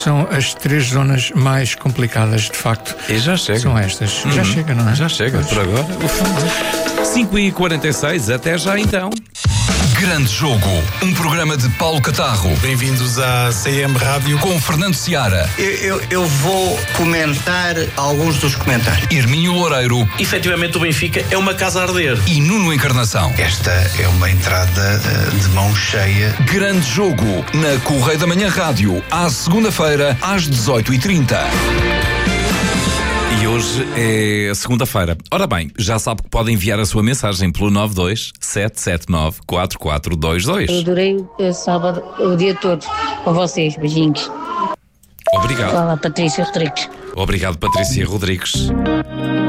São as 3 zonas mais complicadas, de facto. E já chega. São estas. Já chega, não é? Já chega, por agora. 5h46, até já então. Grande Jogo, um programa de Paulo Catarro. Bem-vindos à CM Rádio. Com Fernando Seara. Eu vou comentar alguns dos comentários. Hermínio Loureiro. Efetivamente o Benfica é uma casa a arder. E Nuno Encarnação. Esta é uma entrada de mão cheia. Grande Jogo, na Correio da Manhã Rádio, à segunda-feira, às 18h30. E hoje é segunda-feira. Ora bem, já sabe que pode enviar a sua mensagem pelo 92-779-4422. Eu adorei o sábado, o dia todo, com vocês. Beijinhos. Obrigado. Fala, Patrícia Rodrigues. Obrigado, Patrícia Rodrigues.